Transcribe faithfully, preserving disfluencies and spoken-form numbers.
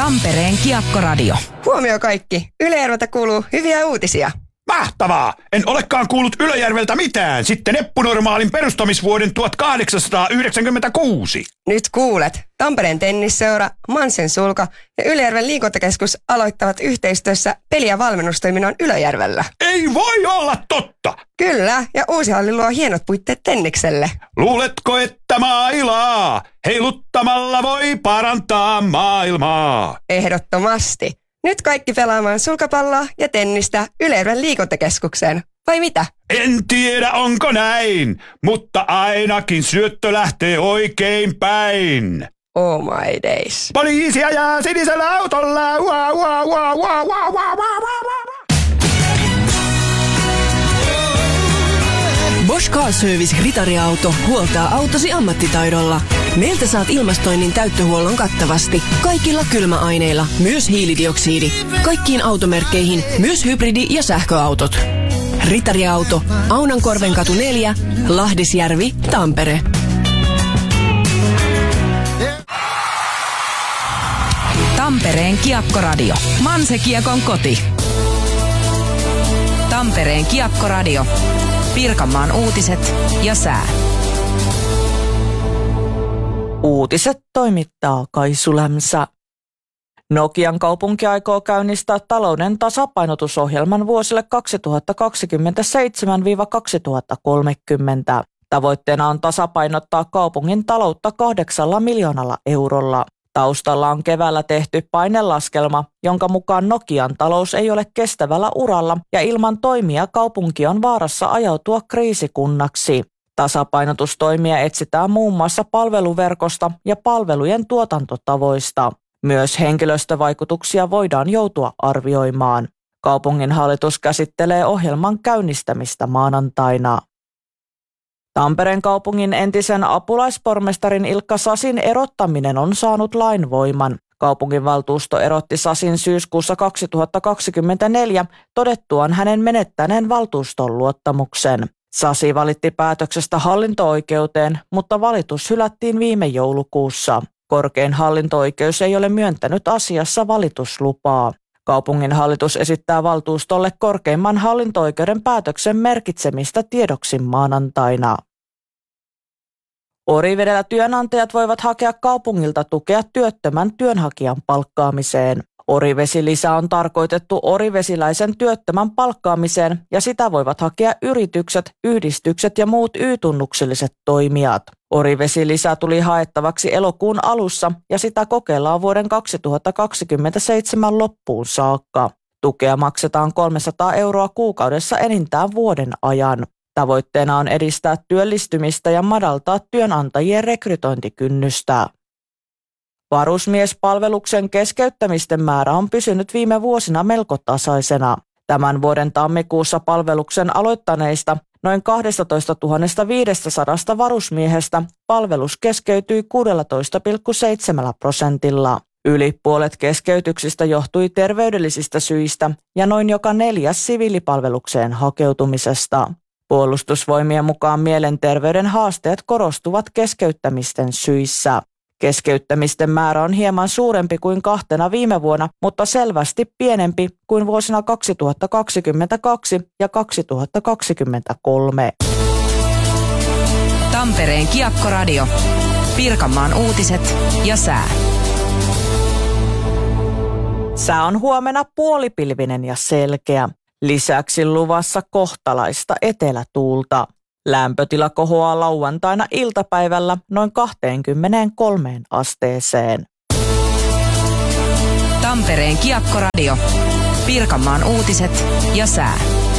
Tampereen Kiekkoradio. Huomio kaikki. Ylejärveltä kuuluu hyviä uutisia. Mahtavaa! En olekaan kuullut Ylöjärveltä mitään sitten Eppunormaalin perustamisvuoden tuhatkahdeksansataayhdeksänkymmentäkuusi. Nyt kuulet. Tampereen tennisseura, Mansen sulka ja Ylejärven liikuntakeskus aloittavat yhteistyössä peli- ja valmennustoiminnon Ylöjärvellä. Ei voi olla totta! Kyllä, ja uusi halli luo hienot puitteet tennikselle. Luuletko, että mailaa heiluttamalla voi parantaa maailmaa? Ehdottomasti. Nyt kaikki pelaamaan sulkapalloa ja tennistä Ylejärven liikuntakeskukseen. Vai mitä? En tiedä onko näin, mutta ainakin syöttö lähtee oikein päin. Oh my days. Poliisi ajaa sinisellä autolla. Ua, ua, ua, ua, ua, ua, ua, ua. Bosch Car Service ritariauto huoltaa autosi ammattitaidolla. Meiltä saat ilmastoinnin täyttöhuollon kattavasti. Kaikilla kylmäaineilla, myös hiilidioksidi. Kaikkiin automerkkeihin, myös hybridi- ja sähköautot. Ritariauto, Aunankorvenkatu neljä, Lahdisjärvi, Tampere. Tampereen Kiekkoradio. Manse Kiekon koti. Tampereen Kiekkoradio. Pirkanmaan uutiset ja sää. Uutiset toimittaa Kaisu Lämsä. Nokian kaupunki aikoo käynnistää talouden tasapainotusohjelman vuosille kaksituhattakaksikymmentäseitsemän kaksituhattakolmekymmentä. Tavoitteena on tasapainottaa kaupungin taloutta kahdeksalla miljoonalla eurolla. Taustalla on keväällä tehty painelaskelma, jonka mukaan Nokian talous ei ole kestävällä uralla ja ilman toimia kaupunki on vaarassa ajautua kriisikunnaksi. Tasapainotustoimia etsitään muun muassa palveluverkosta ja palvelujen tuotantotavoista. Myös henkilöstövaikutuksia voidaan joutua arvioimaan. Kaupungin hallitus käsittelee ohjelman käynnistämistä maanantaina. Tampereen kaupungin entisen apulaispormestarin Ilkka Sasin erottaminen on saanut lainvoiman. Kaupunginvaltuusto erotti Sasin syyskuussa kaksituhattakaksikymmentäneljä todettuaan hänen menettäneen valtuuston luottamuksen. Sasi valitti päätöksestä hallinto-oikeuteen, mutta valitus hylättiin viime joulukuussa. Korkein hallinto-oikeus ei ole myöntänyt asiassa valituslupaa. Kaupungin hallitus esittää valtuustolle korkeimman hallinto-oikeuden päätöksen merkitsemistä tiedoksi maanantaina. Orivedellä työnantajat voivat hakea kaupungilta tukea työttömän työnhakijan palkkaamiseen. Orivesilisä on tarkoitettu orivesiläisen työttömän palkkaamiseen ja sitä voivat hakea yritykset, yhdistykset ja muut Y-tunnukselliset toimijat. Orivesilisä tuli haettavaksi elokuun alussa ja sitä kokeillaan vuoden kaksituhattakaksikymmentäseitsemän loppuun saakka. Tukea maksetaan kolmesataa euroa kuukaudessa enintään vuoden ajan. Tavoitteena on edistää työllistymistä ja madaltaa työnantajien rekrytointikynnystä. Varusmiespalveluksen keskeyttämisten määrä on pysynyt viime vuosina melko tasaisena. Tämän vuoden tammikuussa palveluksen aloittaneista noin kaksitoistatuhatta viisisataa varusmiehestä palvelus keskeytyi kuusitoista pilkku seitsemän prosentilla. Yli puolet keskeytyksistä johtui terveydellisistä syistä ja noin joka neljäs siviilipalvelukseen hakeutumisesta. Puolustusvoimien mukaan mielenterveyden haasteet korostuvat keskeyttämisten syissä. Keskeyttämisten määrä on hieman suurempi kuin kahtena viime vuonna, mutta selvästi pienempi kuin vuosina kaksituhattakaksikymmentäkaksi ja kaksituhattakaksikymmentäkolme. Tampereen Kiekkoradio. Pirkanmaan uutiset ja sää. Sää on huomenna puolipilvinen ja selkeä. Lisäksi luvassa kohtalaista etelätuulta. Lämpötila kohoaa lauantaina iltapäivällä noin kaksikymmentäkolme asteeseen. Tampereen Kiekkoradio. Pirkanmaan uutiset ja sää.